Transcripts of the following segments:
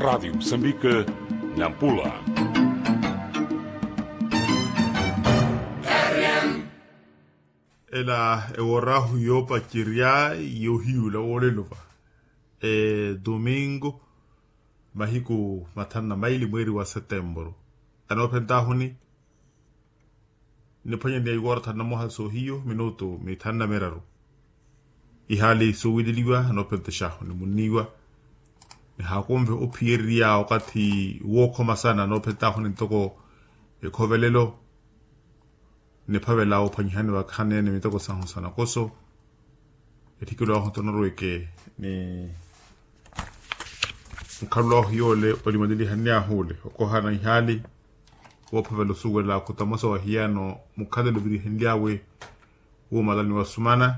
Rádio Moçambique, Nampula. Ela eworahu yopa kiria yohiu la olelova. Domingo mahiku matana maili mweri wa Setembro. Anopentahuni nipanya ni igorta na moha so hiyo minuto mitana meraru. Ihali so widiliwa anopenteshahu ni muniwa. Ni hakumve opieria wakati woko masana anopentahuni ntoko kovelelo ne pavela o panyihani wa kane ne mitoko sanho sana koso etikilo ho tonoro ke ni nkallo yole olimadili hanya hole ko hana ihali wo pavelo sugela kutamosa wa hiano mukadelo biri hendiawe wo madani wa sumana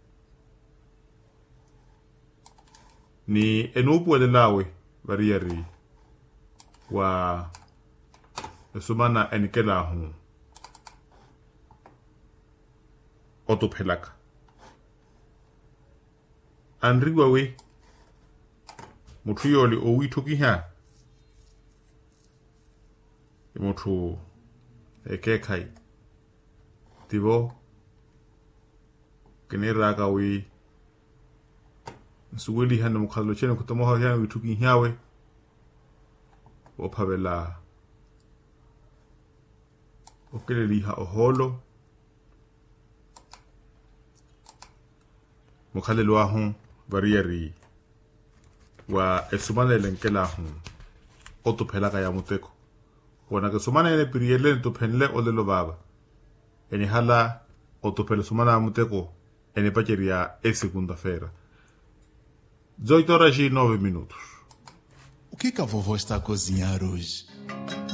ni enupu de lawe variari wa sumana enikela hu otopelaka anrigwa we mutu yoli o witoki ha mutu ekekai tivo keneraga we suweli hanu mukalo chene kutomo ha ya witoki hawe opavela okeleli ha oholo mukhalelo ahun variari wa esumana lenkela hun otophelaka ya muteko wana ke sumana ene piriele to phenle olelo baba ene hala otopelo sumana ya muteko ene pacheria segunda-feira 18 horas e 9 minutos. O que a vovó está a cozinhar hoje?